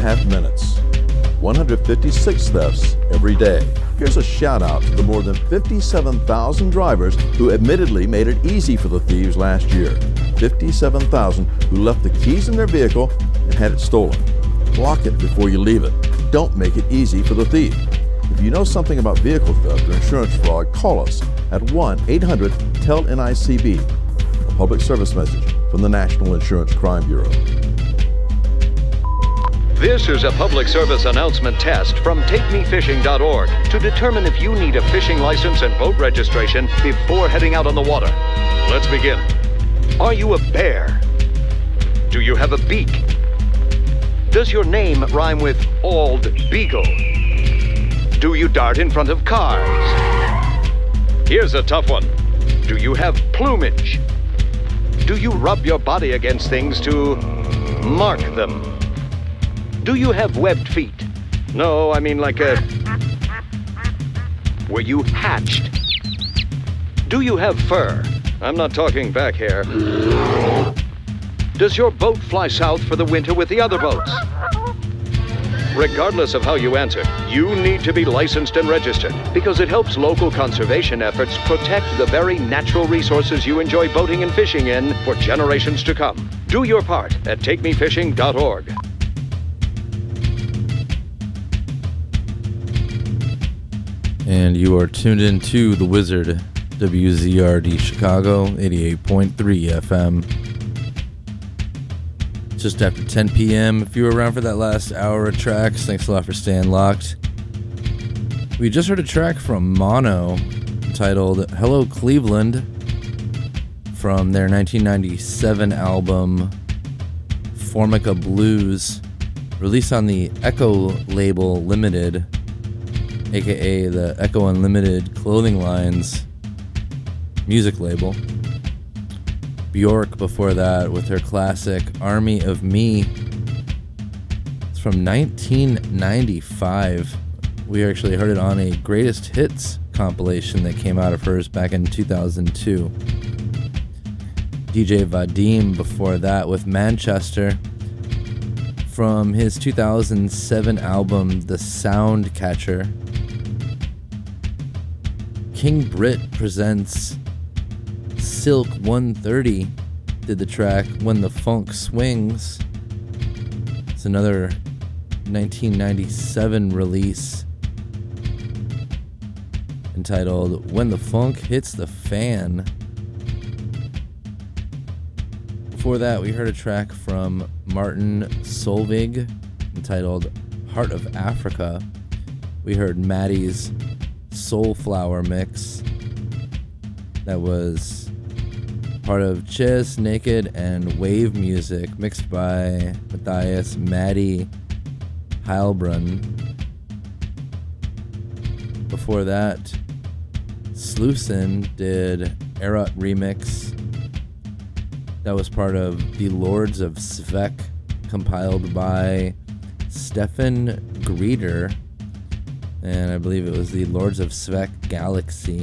2.5 minutes. 156 thefts every day. Here's a shout out to the more than 57,000 drivers who admittedly made it easy for the thieves last year. 57,000 who left the keys in their vehicle and had it stolen. Lock it before you leave it. Don't make it easy for the thief. If you know something about vehicle theft or insurance fraud, call us at 1-800-TEL-NICB. A public service message from the National Insurance Crime Bureau. This is a public service announcement test from TakeMeFishing.org to determine if you need a fishing license and boat registration before heading out on the water. Let's begin. Are you a bear? Do you have a beak? Does your name rhyme with Bald Beagle? Do you dart in front of cars? Here's a tough one. Do you have plumage? Do you rub your body against things to mark them? Do you have webbed feet? No, I mean like a... Were you hatched? Do you have fur? I'm not talking back hair. Does your boat fly south for the winter with the other boats? Regardless of how you answer, you need to be licensed and registered because it helps local conservation efforts protect the very natural resources you enjoy boating and fishing in for generations to come. Do your part at TakeMeFishing.org. And you are tuned in to The Wizard, WZRD Chicago, 88.3 FM. Just after 10 p.m. If you were around for that last hour of tracks, thanks a lot for staying locked. We just heard a track from Mono entitled Hello Cleveland from their 1997 album Formica Blues, released on the Echo label Limited, aka the Echo Unlimited Clothing Line's music label. Bjork before that with her classic Army of Me. It's from 1995. We actually heard it on a Greatest Hits compilation that came out of hers back in 2002. DJ Vadim before that with Manchester from his 2007 album The Sound Catcher. King Britt presents Silk 130 did the track When the Funk Swings. It's another 1997 release entitled When the Funk Hits the Fan. Before that, we heard a track from Martin Solveig entitled Heart of Africa. We heard Maddie's Soulflower mix. That was part of Chess, Naked, and Wave Music, mixed by Matthias Maddie Heilbrunn. Before that, Sluicin did Erot Remix. That was part of The Lords of Svek, compiled by Stefan Grieder, and I believe it was The Lords of Svek Galaxy.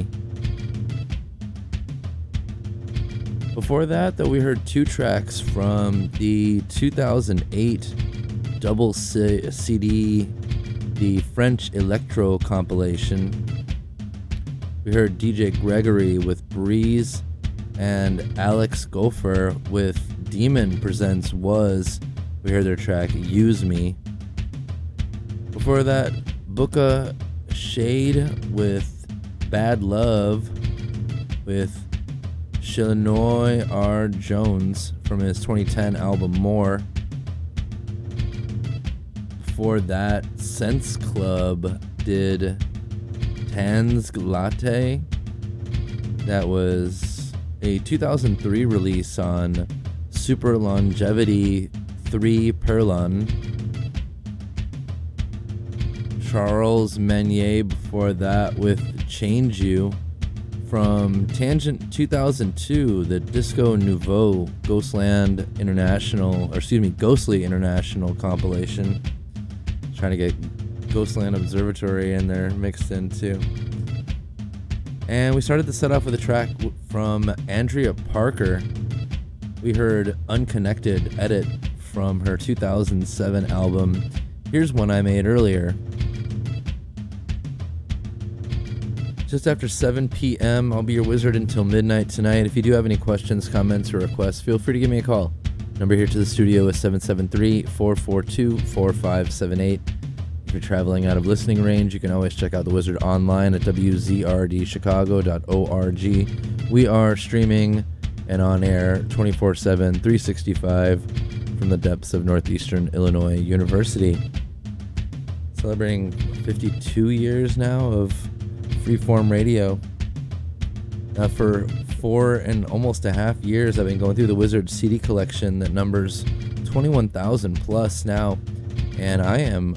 Before that, though, we heard two tracks from the 2008 double CD, the French Electro compilation. We heard DJ Gregory with Breeze and Alex Gopher with Demon Presents Was. We heard their track Use Me. Before that, Booka Shade with Bad Love with Shinoy R. Jones from his 2010 album More. Before that, Sense Club did Tanz Latte. That was a 2003 release on Super Longevity 3 Perlon. Charles Meunier before that with Change You. From Tangent 2002, the Disco Nouveau Ghostly International compilation. Trying to get Ghostland Observatory in there mixed in too. And we started the set off with a track from Andrea Parker. We heard Unconnected Edit from her 2007 album Here's one I made earlier. Just after 7 p.m., I'll be your wizard until midnight tonight. If you do have any questions, comments, or requests, feel free to give me a call. Number here to the studio is 773-442-4578. If you're traveling out of listening range, you can always check out The Wizard online at wzrdchicago.org. We are streaming and on air 24/7, 365 from the depths of Northeastern Illinois University. Celebrating 52 years now of freeform radio. For 4 and almost a half years, I've been going through the Wizard CD collection that numbers 21,000 plus now, and I am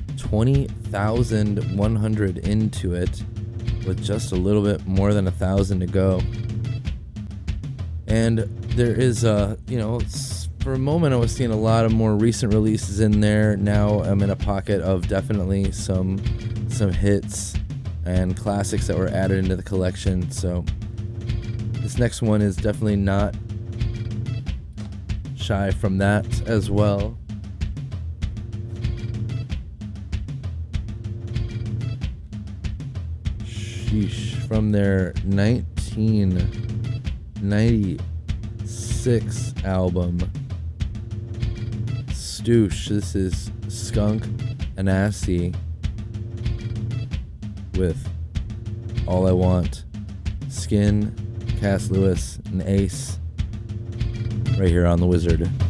20,100 into it, with just a little bit more than 1,000 to go. And there is, for a moment I was seeing a lot of more recent releases in there. Now I'm in a pocket of definitely some hits and classics that were added into the collection. So this next one is definitely not shy from that as well. Sheesh. From their 1996 album, Stoosh. This is Skunk Anansie with All I Want. Skin, Cass Lewis, and Ace, right here on The Wizard.